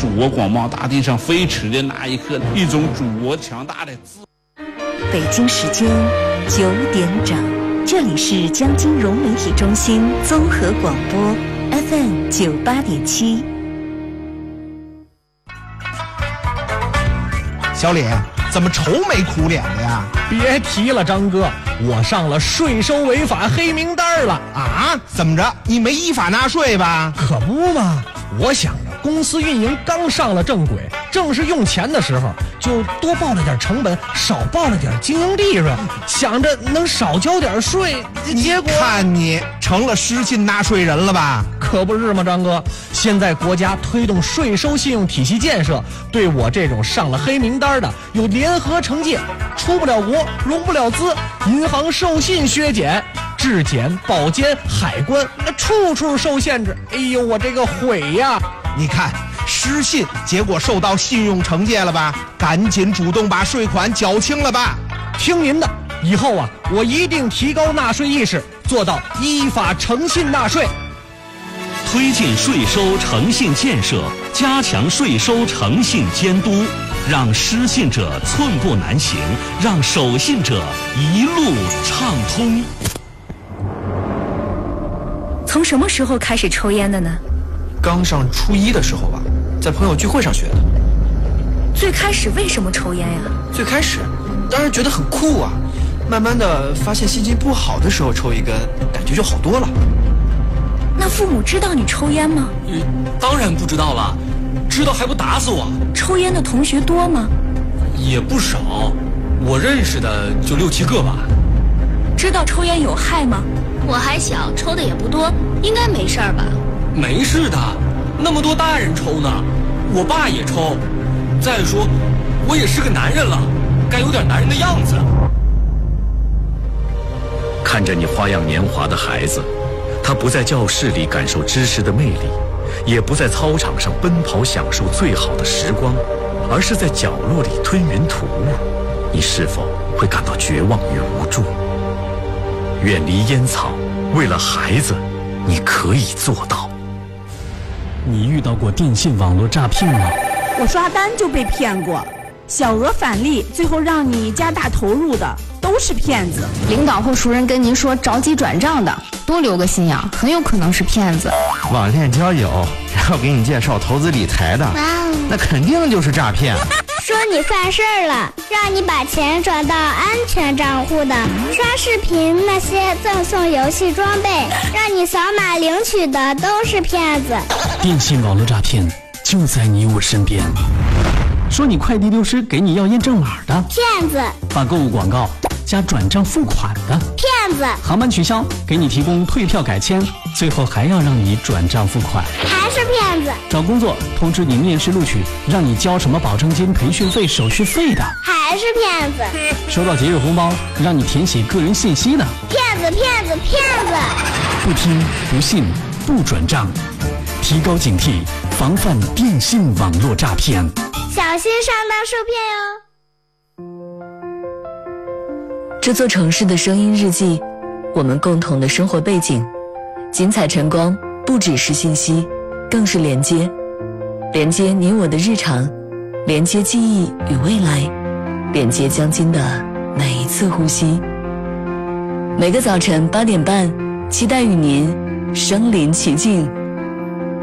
祖国广袤大地上飞驰的那一刻，一种祖国强大的自。 北京时间9点整，这里是江津融媒体中心综合广播 FM 98.7。 小李，怎么愁眉苦脸的呀？ 别提了，张哥，我上了税收违法黑名单了啊！怎么着？你没依法纳税吧？ 可不嘛！我想着公司运营刚上了正轨，正是用钱的时候，就多报了点成本，少报了点经营利润，想着能少交点税。结果看你成了失信纳税人了吧？ 可不是吗，张哥！现在国家推动税收信用体系建设，对我这种上了黑名单的有联合惩戒，出不了国，融不了资，银行授信削减。质检、保监、海关，那处处受限制。哎呦，我这个悔呀！ 你看，失信结果受到信用惩戒了吧？赶紧主动把税款缴清了吧！ 听您的，以后啊，我一定提高纳税意识，做到依法诚信纳税。 推进税收诚信建设，加强税收诚信监督，让失信者寸步难行，让守信者一路畅通。 从什么时候开始抽烟的呢？ 刚上初一的时候吧，在朋友聚会上学的。 最开始为什么抽烟呀？ 最开始当然觉得很酷啊，慢慢的发现心情不好的时候抽一根，感觉就好多了。 那父母知道你抽烟吗？ 当然不知道了，知道还不打死我。 抽烟的同学多吗？ 也不少，我认识的就6、7个吧。 知道抽烟有害吗？ 我还小，抽的也不多，应该没事儿吧？ 没事的，那么多大人抽呢，我爸也抽。再说，我也是个男人了，该有点男人的样子。 看着你花样年华的孩子，他不在教室里感受知识的魅力，也不在操场上奔跑享受最好的时光，而是在角落里吞云吐雾，你是否会感到绝望与无助？远离烟草，为了孩子，你可以做到。 你遇到过电信网络诈骗吗？ 我刷单就被骗过，小额返利，最后让你加大投入的都是骗子。 领导或熟人跟您说着急转账的，多留个心眼，很有可能是骗子。 网恋交友，然后给你介绍投资理财的，那肯定就是诈骗。 说你犯事儿了，让你把钱转到安全账户的，刷视频那些赠送游戏装备，让你扫码领取的都是骗子。 电信网络诈骗就在你我身边。说你快递丢失，给你要验证码的， 骗子； 发购物广告加转账付款的， 骗子； 航班取消，给你提供退票改签，最后还要让你转账付款， 还是骗子； 找工作通知你面试录取，让你交什么保证金、培训费、手续费的， 还是骗子； 收到节日红包，让你填写个人信息的， 骗子骗子骗子。 不听不信不转账，提高警惕，防范电信网络诈骗， 小心上当受骗哟。 这座城市的声音日记，我们共同的生活背景。精彩晨光不只是信息，更是连接，连接你我的日常，连接记忆与未来，连接江津的每一次呼吸。每个早晨8点半，期待与您身临其境，